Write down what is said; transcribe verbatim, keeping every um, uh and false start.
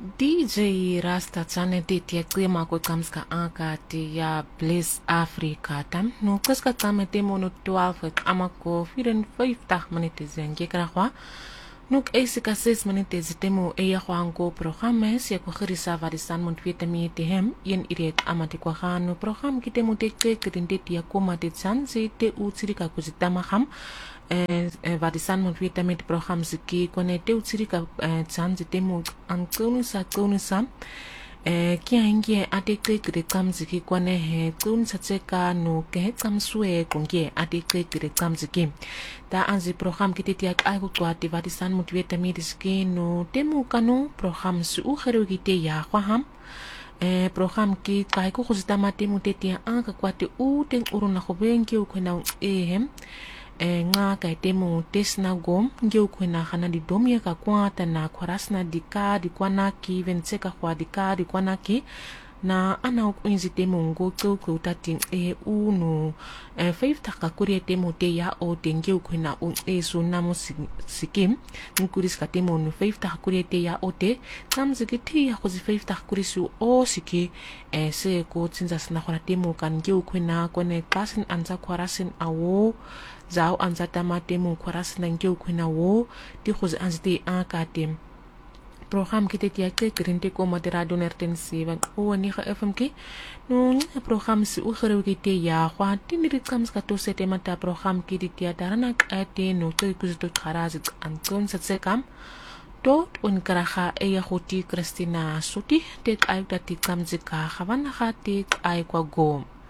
D J Rasta tsane ti tia klima ko kamska anka ti ya Bliss Africa tam no kaska tame te mono twaalf het amako vierenvyftig minute zenge kragwa no eisika ses minute zitemo e ya kwango programme se ko gerisa varisan mont vitami te hem yen iret amati kwa gano program kitemo te kekende tia koma te tsanze te utsirika kuzitama ham eh varisan mont vitami te program ziki kone te utsirika tsanze temo ankonu sa konu sa eh kia ingie ate kekere kamziki kwane he kun satseka no ke kamsue kongie ate kekere kamziki ta anzi program kititia ai ko kwati varisan mont vitami diski no temo kanu program su ugeru kite ya kwaham eh program ki kai ko kuzitama temo tetia anka kwate u ten uruna khobengi ukwena ehem e nga kai temo tesna gom ngeu kwena khana di domia ka kwata na kwarasna dika di kwana ki venseka kwa dika di kwana ki na ana ukwinzi temo ngo ko ko tatin e uno e feifta ka kurie temo te ya o tengeu kwena un e so namo sikim nkuris ka temo no feifta ka kurie te ya o te kamzikiti ya khozi feifta ka kurisu o siki e se ko tsinza sna khona temo kan ngeu kwena kone klasin anza kwarasin awo zao anzata mate mo kwaras na ngeu kwena wo ti khozi anzite anka tem program kite tia ke krinte ko moderator nertensi van o ni ga F M ki no ni program si u gero kite ya kwa tiniri kams ka to sete mata program kite tia darana ate no to kuzito kharaz an kon satsekam tot un karaha e ya khoti Christina suti tek ay dati kamzika khawana khati ay kwa go